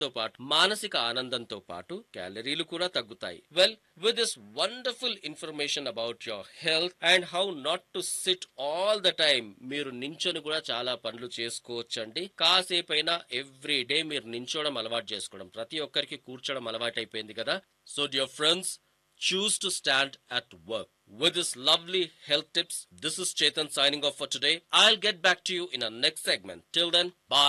తో పాటు మానసిక ఆనందంతో పాటు క్యాలరీలు కూడా తగ్గుతాయి. Well, with this wonderful information about your health and how not to SIT all the time, మీరు నించొని కూడా చాలా పనులు చేసుకోవచ్చండి. కాసేపైనా ఎవ్రీ డే మీరు నించోవడం అలవాటు చేసుకోవడం. ప్రతి ఒక్కరికి కూర్చోవడం అలవాటు అయిపోయింది కదా. So dear friends, choose to stand at work. With this lovely health tips, this is Chetan signing off for today. I'll get back to you in our next segment. Till then, bye.